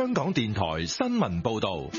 香港電台新聞報道。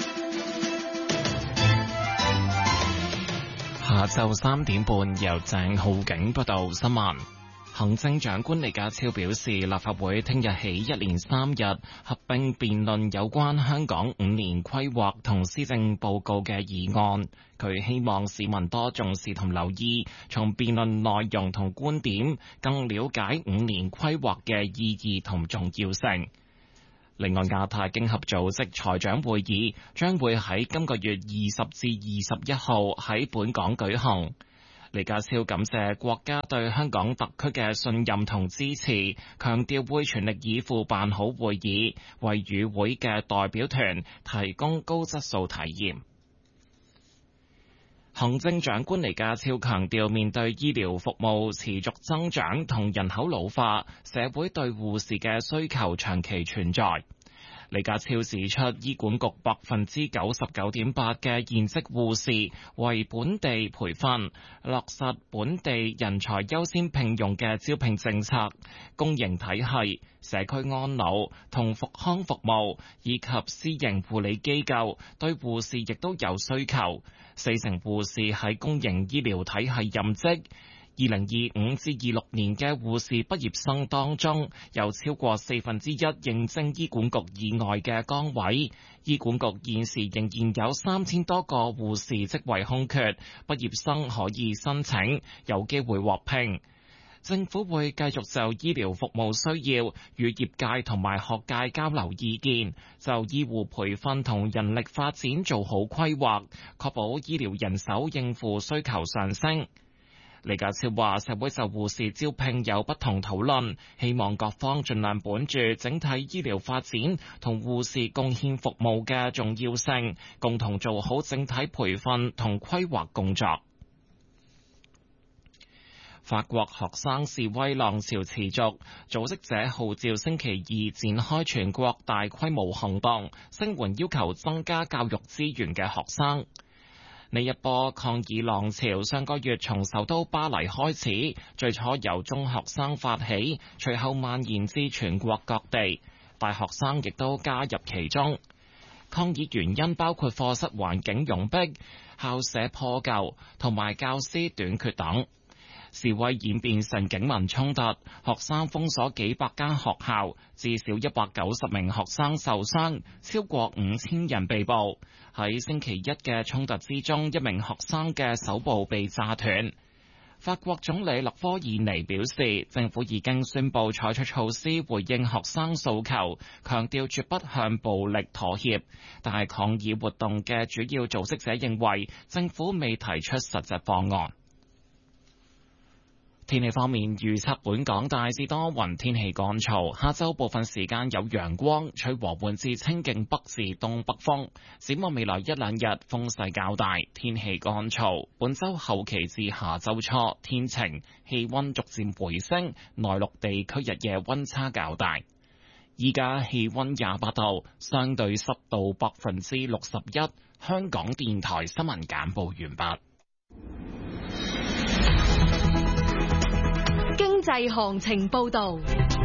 下晝3點半，由鄭浩景報道新聞。行政長官李家超表示，立法會聽日起一連3日合併辯論有關香港5年規劃同施政報告嘅議案。佢希望市民多重視同留意，從辯論內容同觀點，更了解5年規劃嘅意義同重要性。另外，亞太經合組織財長會議將會喺今個月20至21號喺本港舉行。李家超感謝國家對香港特區嘅信任同支持，強調會全力以赴辦好會議，為與會嘅代表團提供高質素體驗。行政長官李家超強調，面對醫療服務持續增長同人口老化，社會對護士嘅需求長期存在。李家超指出，醫管局99.8%嘅現職護士為本地培訓，落實本地人才優先聘用嘅招聘政策，公營體系、社區安老同復康服務以及私營護理機構對護士亦都有需求。40%護士喺公營醫療體系任職。2025至26年嘅護士畢業生當中，有超過1/4應徵醫管局以外嘅崗位。醫管局現時仍然有3000多個護士職位空缺，畢業生可以申請，有機會獲聘。政府會繼續就醫療服務需要與業界同埋學界交流意見，就醫護培訓同人力發展做好規劃，確保醫療人手應付需求上升。李家超話：社會就護士招聘有不同討論，希望各方盡量本住整體醫療發展同護士貢獻服務嘅重要性，共同做好整體培訓同規劃工作。法國學生示威浪潮持續，組織者號召星期二展開全國大規模行動，聲援要求增加教育資源嘅學生。呢一波抗議浪潮上個月從首都巴黎開始，最初由中學生發起，隨後蔓延至全國各地，大學生亦都加入其中。抗議原因包括課室環境擁迫、校舍破舊同埋教師短缺等。示威演變成警民衝突，學生封鎖幾百間學校，至少190名學生受傷，超過5000人被捕。喺星期一嘅衝突之中，一名學生嘅手部被炸斷。法國總理勒科爾尼表示，政府已經宣布採取措施回應學生訴求，強調絕不向暴力妥協。但係抗議活動嘅主要組織者認為，政府未提出實際方案。天氣方面，預測本港大致多雲，天氣乾燥，下晝部分時間有陽光，吹和緩至清勁北至東北風。展望未來1、2日風勢較大，天氣乾燥。本週後期至下週初天晴，氣溫逐漸回升，內陸地區日夜溫差較大。依家氣溫28度，相對濕度61%。香港電台新聞簡報完畢。 經濟行情報道，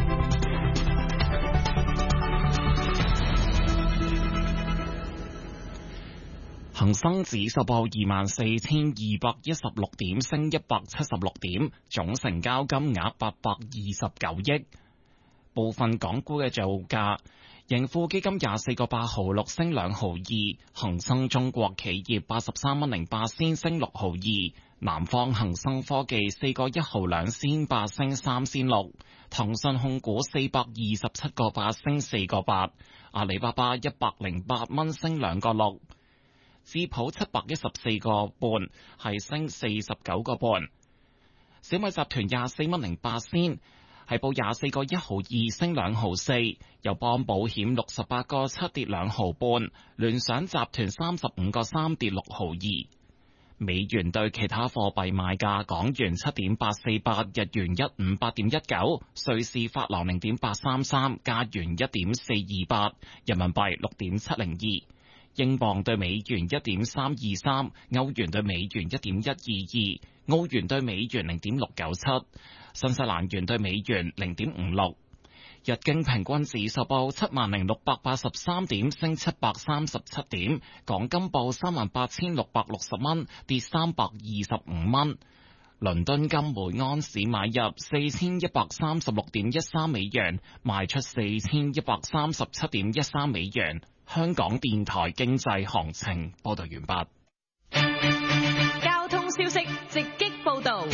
恒生指數報24,216點，升176點，總成交金額829億。部分港股嘅造價，盈富基金24個8毫6升2毫2，恒生中國企業83蚊08仙升6毫2。南方恒生科技4個1毫2仙8升3仙6，騰訊控股427個8升4個8，阿里巴巴108蚊升2個6，智普714個半係升49個半，小米集團24蚊08仙係報24個1毫2升2毫4，友邦保險68個7跌2毫半，聯想集團35個3跌6毫2。美元對其他貨幣賣價：港元7.848，日元158.19，瑞士法郎0.833，加元1.428，人民幣6.702，英鎊對美元1.323，歐元對美元1.122，澳元對美元0.697，新西蘭元對美元0.56。 日經平均指數報70,683點，升737點。港金報38,660蚊，跌325蚊。倫敦金每安士買入4136.13美元，賣出4137.13美元。香港電台經濟行情報道完畢。 交通消息直擊報道。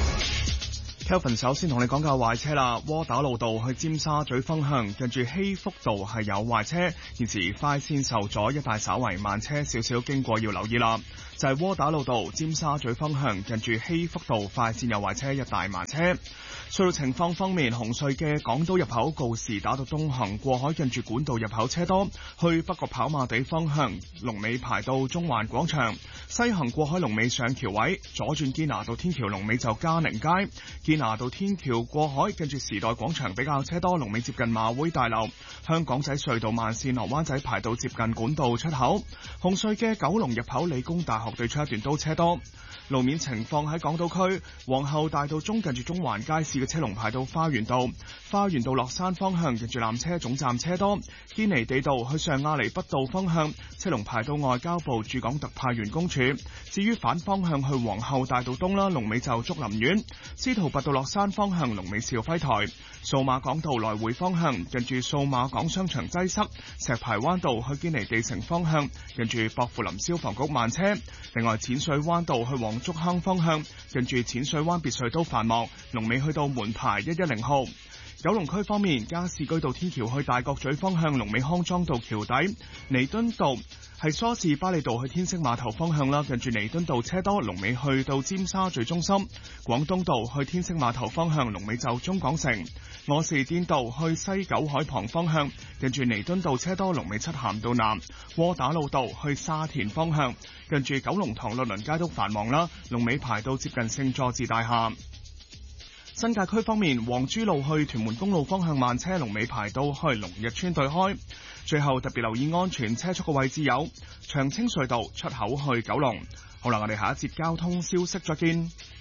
Kelvin 首先同你講架壞車啦，窩打老道去尖沙咀方向，近住希福道係有壞車，現時快線受阻，一帶稍為慢車少少，經過要留意啦。就係窩打老道尖沙咀方向，近住希福道快線有壞車，一帶慢車。隧道情況方面，紅隧嘅港島入口告士打道東行過海，近住管道入口車多，去北角跑馬地方向龍尾排到中環廣場，西行過海龍尾上橋位，左轉堅拿道天橋龍尾就嘉寧街，堅拿道天橋過海，跟住時代廣場比較車多，龍尾接近馬會大樓。香港仔隧道慢線落灣仔排到接近管道出口。紅隧嘅九龍入口理工大學對出一段都車多。路面情況喺港島區皇后大道中，近住中環街市嘅車龍排到花園道，花園道落山方向近住纜車總站車多。堅尼地道去上亞厘畢道方向車龍排到外交部駐港特派員公署。至於反方向去皇后大道東啦，龍尾就竹林苑。司徒拔道落山方向龍尾兆輝台。數碼港道來回方向近住數碼港商場擠塞。石排灣道去堅尼地城方向近住薄扶林消防局慢車。另外淺水灣道去黃竹坑方向近住淺水灣別墅都繁忙，龍尾去到門牌110號。九龍區方面，加士居道天橋去大角咀方向龍尾康莊道橋底，彌敦道係梳士巴利道去天星碼頭方向啦，近住彌敦道車多，龍尾去到尖沙咀中心。廣東道去天星碼頭方向龍尾就中港城。柯士甸道去西九海旁方向近住彌敦道車多，龍尾漆咸道南。窩打老道去沙田方向近住九龍塘律倫街都繁忙啦，龍尾排到接近聖佐治大廈。新界區方面，黃珠路去屯門公路方向慢車，龍尾排到去龍日村對開。最後特別留意安全車速嘅位置有長青隧道出口去九龍。好啦，我哋下一節交通消息再見。